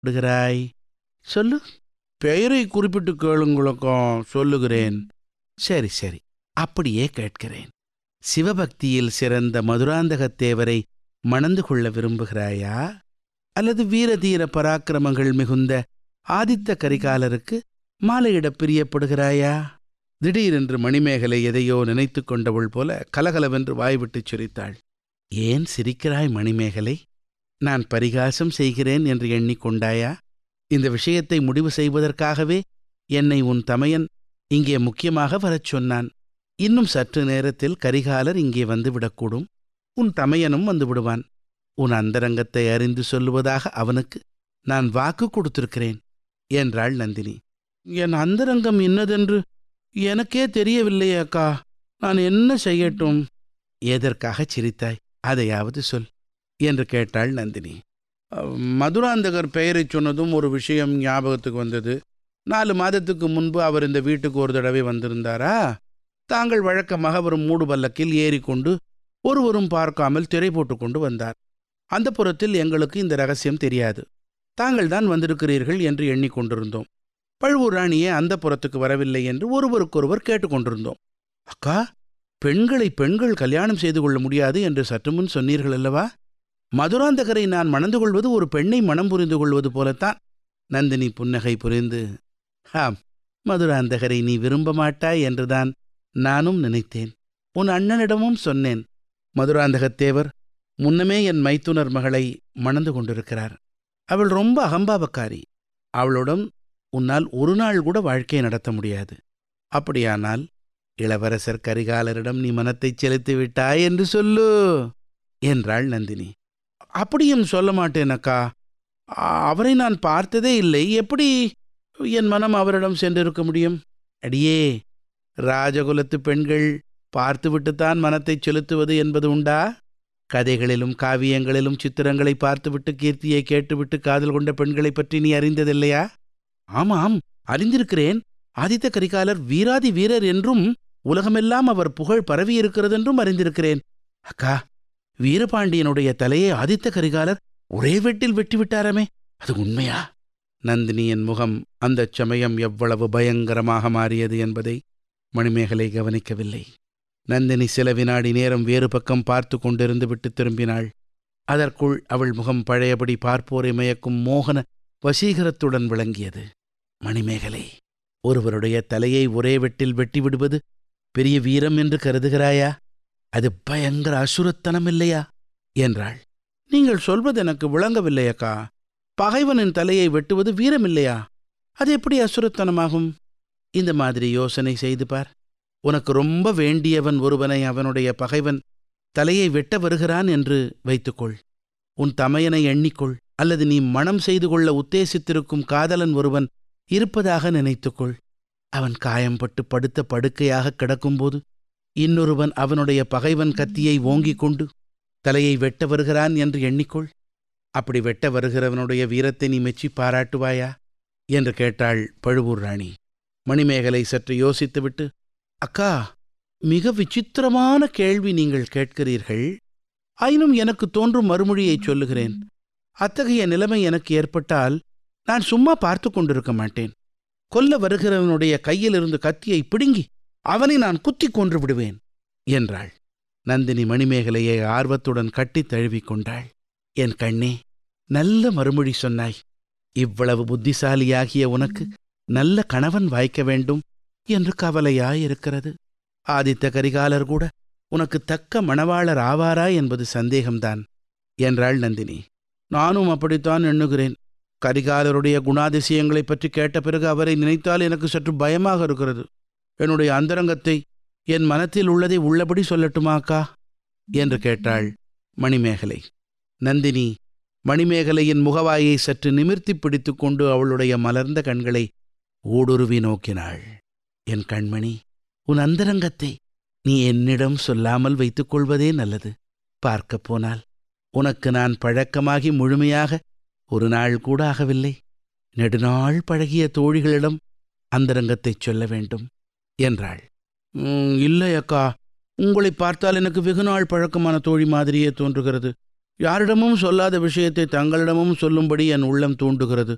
விடுகிறாய்? சொல்லு. பெயரை குறிப்பிட்டு கேளுங்களுக்கும் சொல்லுகிறேன். சரி சரி, அப்படியே கேட்கிறேன். சிவபக்தியில் சிறந்த மதுராந்தகத்தேவரை மணந்து கொள்ள விரும்புகிறாயா, அல்லது வீரதீர பராக்கிரமங்கள் மிகுந்த ஆதித்த கரிகாலருக்கு மாலையிடப் பிரியப்படுகிறாயா? திடீரென்று மணிமேகலை எதையோ நினைத்து கொண்டவள் போல கலகலவென்று வாய்விட்டுச் சிரித்தாள். ஏன் சிரிக்கிறாய் மணிமேகலை? நான் பரிகாசம் செய்கிறேன் என்று எண்ணிக்கொண்டாயா? இந்த விஷயத்தை முடிவு செய்வதற்காகவே என்னை உன் தமையன் இங்கே முக்கியமாக வரச் சொன்னான். இன்னும் சற்று நேரத்தில் கரிகாலர் இங்கே வந்துவிடக்கூடும். உன் தமையனும் வந்து விடுவான். உன் அந்தரங்கத்தை அறிந்து சொல்லுவதாக அவனுக்கு நான் வாக்கு கொடுத்திருக்கிறேன் என்றாள் நந்தினி. என் அந்தரங்கம் இன்னதென்று எனக்கே தெரியவில்லையே அக்கா. நான் என்ன செய்யட்டும்? எதற்காகச் சிரித்தாய்? அதையாவது சொல் என்று கேட்டாள் நந்தினி. மதுராந்தகர் பெயரைச் சொன்னதும் ஒரு விஷயம் ஞாபகத்துக்கு வந்தது. 4 மாதத்துக்கு முன்பு அவர் இந்த வீட்டுக்கு ஒரு தடவை வந்திருந்தாரா? தாங்கள் வழக்கமாக ஒரு மூடு பல்லக்கில் ஏறிக்கொண்டு ஒருவரும் பார்க்காமல் திரை போட்டு கொண்டு வந்தார். அந்த புறத்தில் எங்களுக்கு இந்த ரகசியம் தெரியாது. தாங்கள் தான் வந்திருக்கிறீர்கள் என்று எண்ணிக்கொண்டிருந்தோம். பழுவூர் ராணியே அந்த புறத்துக்கு வரவில்லை என்று ஒருவருக்கொருவர் கேட்டுக்கொண்டிருந்தோம். அக்கா, பெண்களை பெண்கள் கல்யாணம் செய்து கொள்ள முடியாது என்று சற்று முன் சொன்னீர்கள் அல்லவா? மதுராந்தகரை நான் மணந்து கொள்வது ஒரு பெண்ணை மனம் புரிந்து கொள்வது போலத்தான். நந்தினி புன்னகை புரிந்து, ஆம், மதுராந்தகரை நீ விரும்ப மாட்டாய் என்றுதான் நானும் நினைத்தேன். உன் அண்ணனிடமும் சொன்னேன். மதுராந்தகத்தேவர் முன்னமே என் மைத்துனர் மகளை மணந்து கொண்டிருக்கிறார். அவள் ரொம்ப அகம்பாவக்காரி. அவளுடன் உன்னால் ஒரு நாள் கூட வாழ்க்கையை நடத்த முடியாது. அப்படியானால் இளவரசர் கரிகாலரிடம் நீ மனத்தைச் செலுத்தி விட்டாய் என்று சொல்லு என்றாள் நந்தினி. அப்படியும் சொல்ல மாட்டேன் அக்கா. அவரை நான் பார்த்ததே இல்லை. எப்படி என் மனம் அவரிடம் சென்றிருக்க முடியும்? அடியே, ராஜகுலத்து பெண்கள் பார்த்துவிட்டுத்தான் மனத்தைச் செலுத்துவது என்பது உண்டா? கதைகளிலும் காவியங்களிலும் சித்திரங்களை பார்த்துவிட்டு கீர்த்தியை கேட்டுவிட்டு காதல் கொண்ட பெண்களை பற்றி நீ அறிந்ததில்லையா? ஆமாம், அறிந்திருக்கிறேன். ஆதித்த கரிகாலர் வீராதி வீரர் என்றும் உலகமெல்லாம் அவர் புகழ் பரவியிருக்கிறதென்றும் அறிந்திருக்கிறேன். அக்கா, வீரபாண்டியனுடைய தலையை ஆதித்த கரிகாலர் ஒரே வெட்டில் வெட்டிவிட்டாரமே, அது உண்மையா? நந்தினியின் முகம் அந்தச் சமயம் எவ்வளவு பயங்கரமாக மாறியது என்பதை மணிமேகலை கவனிக்கவில்லை. நந்தினி சில வினாடி நேரம் வேறு பக்கம் பார்த்து கொண்டிருந்து விட்டு திரும்பினாள். அதற்குள் அவள் முகம் பழையபடி பார்ப்போரை மயக்கும் மோகன வசீகரத்துடன் விளங்கியது. மணிமேகலை, ஒருவருடைய தலையை ஒரே வெட்டில் வெட்டிவிடுவது பெரிய வீரம் என்று கருதுகிறாயா? அது பயங்கர அசுரத்தனம் இல்லையா என்றாள். நீங்கள் சொல்வது எனக்கு விளங்கவில்லையக்கா. பகைவனின் தலையை வெட்டுவது வீரமில்லையா? அது எப்படி அசுரத்தனமாகும்? இந்த மாதிரி யோசனை செய்து பார். உனக்கு ரொம்ப வேண்டியவன் ஒருவனை அவனுடைய பகைவன் தலையை வெட்ட வருகிறான் என்று வைத்துக்கொள். உன் தமையனை எண்ணிக்கொள். அல்லது நீ மணம் செய்து கொள்ள உத்தேசித்திருக்கும் காதலன் ஒருவன் இருப்பதாக நினைத்துக்கொள். அவன் காயம்பட்டு படுத்த படுக்கையாக கிடக்கும்போது இன்னொருவன் அவனுடைய பகைவன் கத்தியை ஓங்கிக் கொண்டு தலையை வெட்ட வருகிறான் என்று எண்ணிக்கொள். அப்படி வெட்ட வருகிறவனுடைய வீரத்தை நீ மெச்சி பாராட்டுவாயா என்று கேட்டாள் பழுவூர் ராணி. மணிமேகலை சற்று யோசித்துவிட்டு, அக்கா, மிக விசித்திரமான கேள்வி நீங்கள் கேட்கிறீர்கள். ஆயினும் எனக்கு தோன்றும் மறுமொழியைச் சொல்லுகிறேன். அத்தகைய நிலைமை எனக்கு ஏற்பட்டால் நான் சும்மா பார்த்து கொண்டிருக்க மாட்டேன். கொல்ல வருகிறவனுடைய கையிலிருந்து கத்தியை பிடுங்கி அவனை நான் குத்தி கொன்று விடுவேன் என்றாள். நந்தினி மணிமேகலையை ஆர்வத்துடன் கட்டித் தழுவிக்கொண்டாள். என் கண்ணே, நல்ல மறுமொழி சொன்னாய். இவ்வளவு புத்திசாலியாகிய உனக்கு நல்ல கணவன் வாய்க்க வேண்டும் என்று கவலையாயிருக்கிறது. ஆதித்த கரிகாலர் கூட உனக்கு தக்க மணவாளர் ஆவாரா என்பது சந்தேகம்தான் என்றாள் நந்தினி. நானும் அப்படித்தான் எண்ணுகிறேன். கரிகாலருடைய குணாதிசயங்களைப் பற்றி கேட்ட பிறகு அவரை நினைத்தால் எனக்கு சற்று பயமாக இருக்கிறது. என்னுடைய அந்தரங்கத்தை, என் மனத்தில் உள்ளதை உள்ளபடி சொல்லட்டுமாக்கா என்று கேட்டாள் மணிமேகலை. நந்தினி மணிமேகலையின் முகவாயை சற்று நிமிர்த்தி பிடித்து கொண்டு அவளுடைய மலர்ந்த கண்களை ஊடுருவி நோக்கினாள். என் கண்மணி, உன் அந்தரங்கத்தை நீ என்னிடம் சொல்லாமல் வைத்துக் கொள்வதே நல்லது. பார்க்கப் போனால் உனக்கு நான் பழக்கமாகி முழுமையாக ஒரு நாள் கூட ஆகவில்லை. நெடுநாள் பழகிய தோழிகளிடம் அந்தரங்கத்தைச் சொல்ல வேண்டும் என்றாள். இல்லை அக்கா, உங்களை பார்த்தால் எனக்கு வெகுநாள் பழக்கமான தோழி மாதிரியே தோன்றுகிறது. யாரிடமும் சொல்லாத விஷயத்தை தங்களிடமும் சொல்லும்படி என் உள்ளம் தூண்டுகிறது.